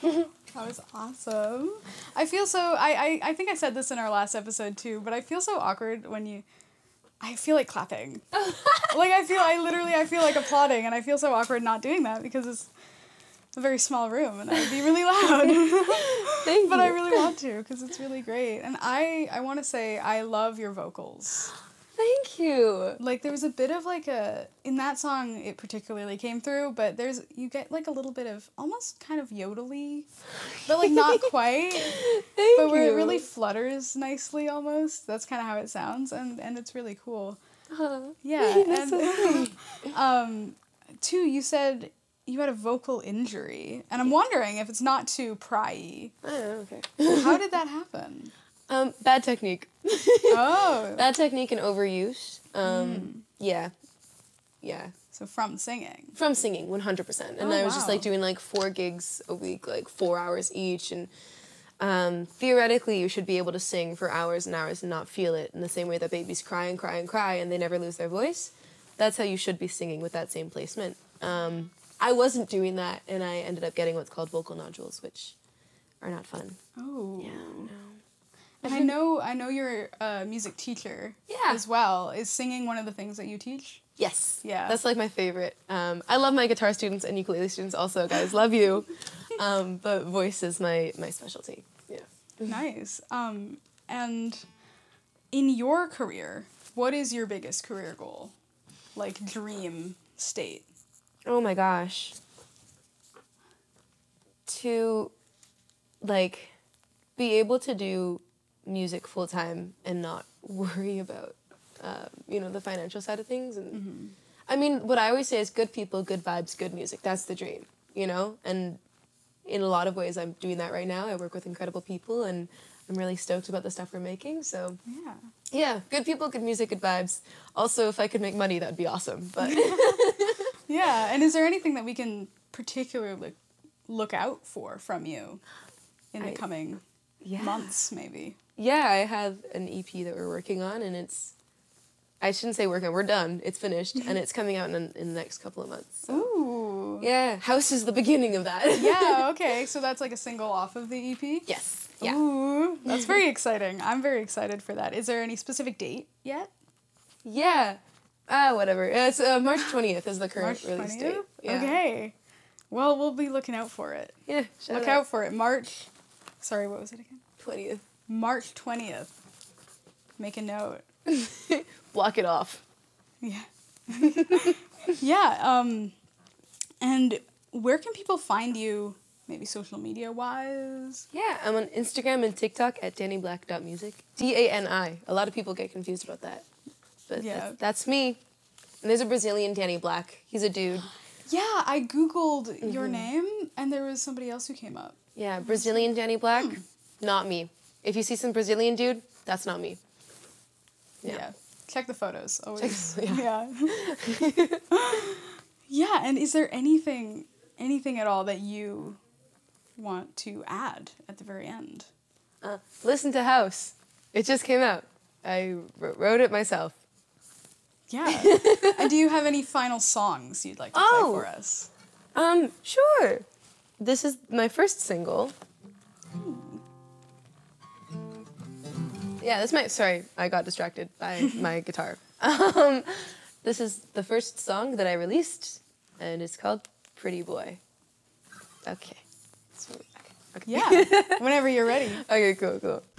That was awesome. I feel so, I think I said this in our last episode too, but I feel so awkward when I feel like clapping. Like I feel like applauding, and I feel so awkward not doing that because it's a very small room and I'd be really loud. Thank you. But I really want to because it's really great. And I want to say I love your vocals. Thank you. Like there was a bit of like in that song it particularly came through, but you get like a little bit of almost kind of yodely, but like not quite. Thank Where you. it really flutters nicely almost. That's kind of how it sounds, and it's really cool. Yeah, That's so and too, you said you had a vocal injury, and I'm wondering if it's not too pry-y. Oh, okay. How did that happen? Bad technique. Oh. Bad technique and overuse. Yeah. So from singing. From singing, 100%. And I was just like doing like 4 gigs a week, like 4 hours each. And theoretically, you should be able to sing for hours and hours and not feel it in the same way that babies cry and cry and cry and they never lose their voice. That's how you should be singing with that same placement. I wasn't doing that, and I ended up getting what's called vocal nodules, which are not fun. Oh. Yeah, no. And I know you're a music teacher as well. Is singing one of the things that you teach? Yes. Yeah. That's like my favorite. I love my guitar students and ukulele students also, guys. Love you. But voice is my specialty. Yeah. Nice. And in your career, what is your biggest career goal? Like dream state? Oh my gosh. To, like, be able to do music full time and not worry about, the financial side of things. And I mean, what I always say is good people, good vibes, good music. That's the dream, And in a lot of ways, I'm doing that right now. I work with incredible people, and I'm really stoked about the stuff we're making. So yeah, good people, good music, good vibes. Also, if I could make money, that'd be awesome. But yeah, and is there anything that we can particularly look out for from you in the coming months, maybe? Yeah, I have an EP that we're working on, and I shouldn't say working on, we're done. It's finished, and it's coming out in the next couple of months. So. Ooh. Yeah, House is the beginning of that. Yeah, okay, so that's like a single off of the EP? Yes. Yeah. Ooh, that's very exciting. I'm very excited for that. Is there any specific date yet? Yeah. Whatever. It's March 20th is the current release date. Yeah. Okay. Well, we'll be looking out for it. Yeah. Look out for it. Sorry, what was it again? 20th. March 20th. Make a note. Block it off. Yeah. Yeah. And where can people find you, maybe social media wise? Yeah, I'm on Instagram and TikTok at dannyblack.music. DANI. A lot of people get confused about that. But that's me. And there's a Brazilian Danny Black. He's a dude. Yeah, I Googled your name, and there was somebody else who came up. Yeah, Brazilian Danny Black, not me. If you see some Brazilian dude, that's not me. Yeah. Check the photos. Always. Yeah. Yeah, and is there anything at all that you want to add at the very end? Listen to House. It just came out. I wrote it myself. Yeah. And do you have any final songs you'd like to play for us? Sure. This is my first single. Yeah, sorry, I got distracted by my guitar. This is the first song that I released, and it's called Pretty Boy. Okay. Yeah, whenever you're ready. Okay, cool.